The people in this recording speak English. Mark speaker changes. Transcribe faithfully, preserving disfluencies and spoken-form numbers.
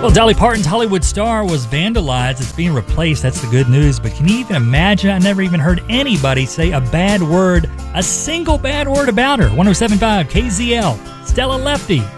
Speaker 1: Well, Dolly Parton's Hollywood Star was vandalized. It's being replaced. That's the good news. But can you even imagine? I never even heard anybody say a bad word, a single bad word about her. one oh seven point five K Z L, Stella Lefty.